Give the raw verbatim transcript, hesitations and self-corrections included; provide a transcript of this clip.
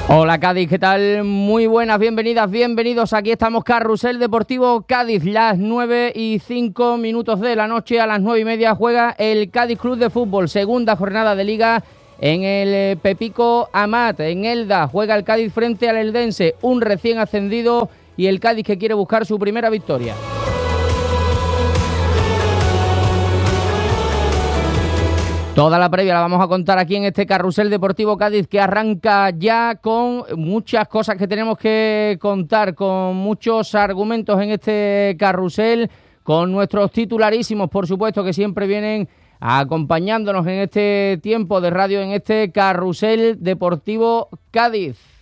Hola Cádiz, ¿qué tal? Muy buenas, bienvenidas, bienvenidos. Aquí estamos, Carrusel Deportivo Cádiz, las nueve y cinco minutos de la noche. A las nueve y media juega el Cádiz Club de Fútbol, segunda jornada de Liga en el Pepico Amat, en Elda. Juega el Cádiz frente al Eldense, un recién ascendido y el Cádiz que quiere buscar su primera victoria. Toda la previa la vamos a contar aquí en este Carrusel Deportivo Cádiz que arranca ya con muchas cosas que tenemos que contar, con muchos argumentos en este carrusel, con nuestros titularísimos, por supuesto, que siempre vienen acompañándonos en este tiempo de radio, en este Carrusel Deportivo Cádiz.